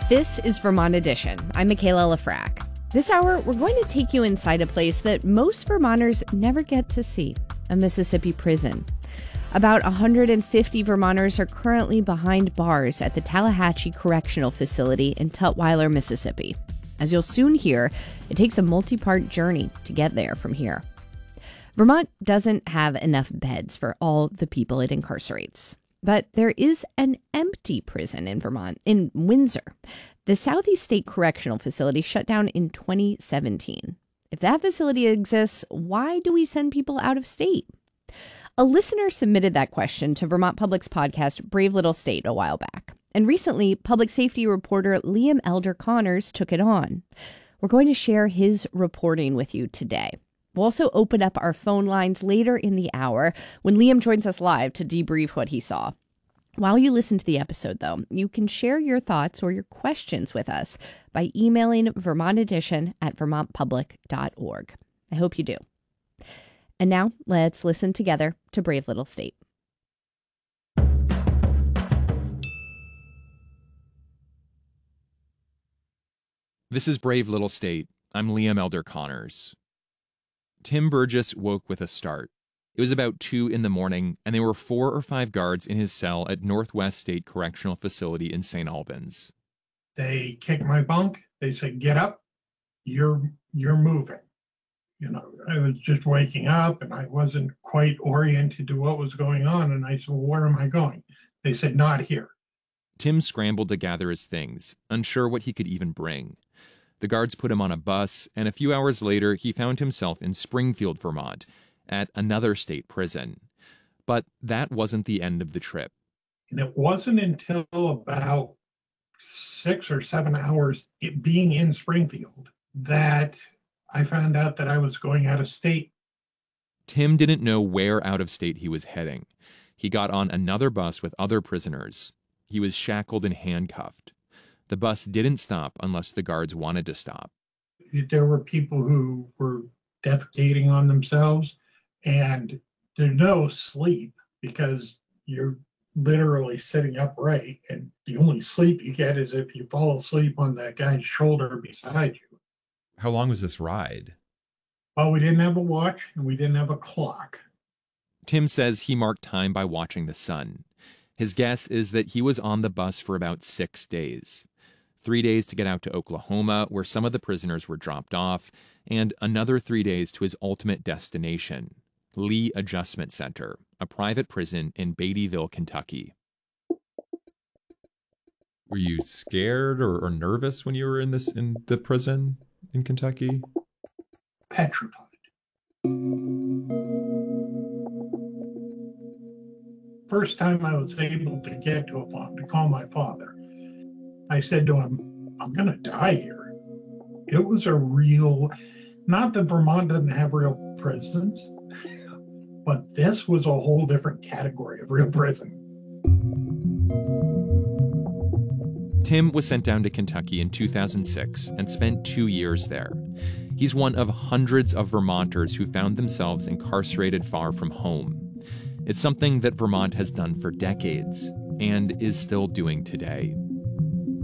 This is Vermont Edition. I'm Michaela Lafrac. This hour, we're going to take you inside a place that most Vermonters never get to see, a Mississippi prison. About 150 Vermonters are currently behind bars at the Tallahatchie Correctional Facility in Tutwiler, Mississippi. As you'll soon hear, it takes a multi-part journey to get there from here. Vermont doesn't have enough beds for all the people it incarcerates. But there is an empty prison in Vermont, in Windsor. The Southeast State Correctional Facility shut down in 2017. If that facility exists, why do we send people out of state? A listener submitted that question to Vermont Public's podcast, Brave Little State, a while back. And recently, public safety reporter Liam Elder Connors took it on. We're going to share his reporting with you today. We'll also open up our phone lines later in the hour when Liam joins us live to debrief what he saw. While you listen to the episode, though, you can share your thoughts or your questions with us by emailing vermontedition@vermontpublic.org. I hope you do. And now, let's listen together to Brave Little State. This is Brave Little State. I'm Liam Elder Connors. Tim Burgess woke with a start. It was about 2 a.m, and there were 4 or 5 guards in his cell at Northwest State Correctional Facility in St. Albans. They kicked my bunk. They said, "Get up. You're moving." I was just waking up, and I wasn't quite oriented to what was going on. And I said, "Well, where am I going?" They said, "Not here." Tim scrambled to gather his things, unsure what he could even bring. The guards put him on a bus, and a few hours later, he found himself in Springfield, Vermont, at another state prison. But that wasn't the end of the trip. And it wasn't until about 6 or 7 hours being in Springfield that I found out that I was going out of state. Tim didn't know where out of state he was heading. He got on another bus with other prisoners. He was shackled and handcuffed. The bus didn't stop unless the guards wanted to stop. There were people who were defecating on themselves, and there's no sleep because you're literally sitting upright, and the only sleep you get is if you fall asleep on that guy's shoulder beside you. How long was this ride? Well, we didn't have a watch, and we didn't have a clock. Tim says he marked time by watching the sun. His guess is that he was on the bus for about 6 days. 3 days to get out to Oklahoma, where some of the prisoners were dropped off, and another 3 days to his ultimate destination, Lee Adjustment Center, a private prison in Beattyville, Kentucky. Were you scared or nervous when you were in the prison in Kentucky? Petrified. First time I was able to get to a phone to call my father, I said to him, "I'm going to die here." It was not that Vermont doesn't have real prisons, but this was a whole different category of real prison. Tim was sent down to Kentucky in 2006 and spent 2 years there. He's one of hundreds of Vermonters who found themselves incarcerated far from home. It's something that Vermont has done for decades and is still doing today.